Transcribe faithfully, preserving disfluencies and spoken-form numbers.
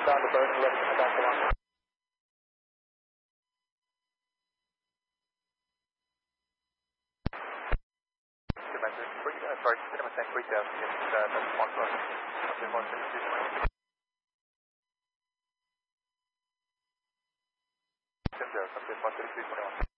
down to burning left in the back of one. Sorry, Cinema Tank three thousand, yes, uh, that's one plus. Okay, one six two twenty. Cinema, okay, one thirty-two twenty-one.